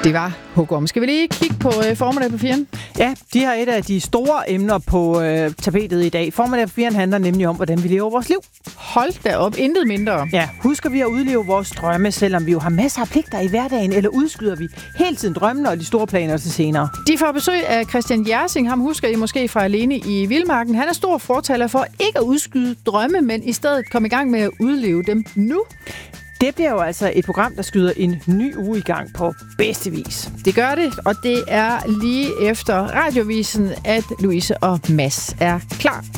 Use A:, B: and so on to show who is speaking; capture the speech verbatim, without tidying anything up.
A: Det var Hugom. Skal vi lige kigge på øh, formiddag på firen?
B: Ja, de har et af de store emner på øh, tapetet i dag. Formiddag på firen handler nemlig om, hvordan vi lever vores liv.
A: Hold da op, intet mindre.
B: Ja, husker vi at udleve vores drømme, selvom vi jo har masser af pligter i hverdagen, eller udskyder vi hele tiden drømmene og de store planer til senere?
A: De får besøg af Christian Jersing. Ham husker I måske fra Alene i Vildmarken. Han er stor fortaler for ikke at udskyde drømme, men i stedet komme i gang med at udleve dem nu.
B: Det bliver jo altså et program, der skyder en ny uge i gang på bedste vis.
A: Det gør det, og det er lige efter radiovisen, at Louise og Mads er klar.